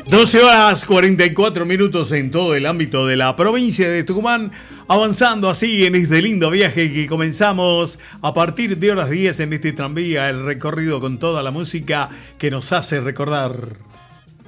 12 horas 44 minutos en todo el ámbito de la provincia de Tucumán, avanzando así en este lindo viaje que comenzamos a partir de horas 10 en este tranvía, el recorrido con toda la música que nos hace recordar.